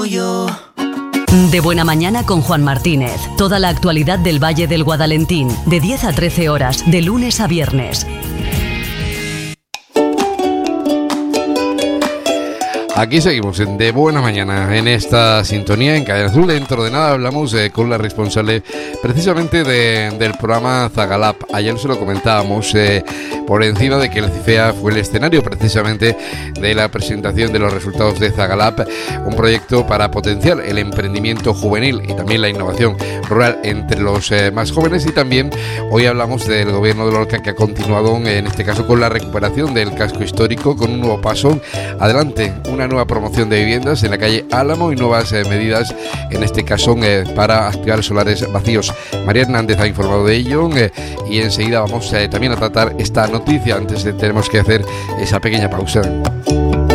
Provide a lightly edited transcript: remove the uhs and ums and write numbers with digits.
yo. De Buena Mañana con Juan Martínez. Toda la actualidad del Valle del Guadalentín, de 10 a 13 horas, de lunes a viernes. Aquí seguimos en De Buena Mañana, en esta sintonía en Cadena Azul. Dentro de nada hablamos con la responsable precisamente del programa Zagalab. Ayer se lo comentábamos por encima de que el CIFEA fue el escenario precisamente de la presentación de los resultados de Zagalab, un proyecto para potenciar el emprendimiento juvenil y también la innovación rural entre los más jóvenes. Y también hoy hablamos del gobierno de Lorca, que ha continuado en este caso con la recuperación del casco histórico, con un nuevo paso adelante, una nueva promoción de viviendas en la calle Álamo y nuevas medidas, en este caso para activar solares vacíos. María Hernández ha informado de ello y enseguida vamos también a tratar esta noticia. Antes tenemos que hacer esa pequeña pausa.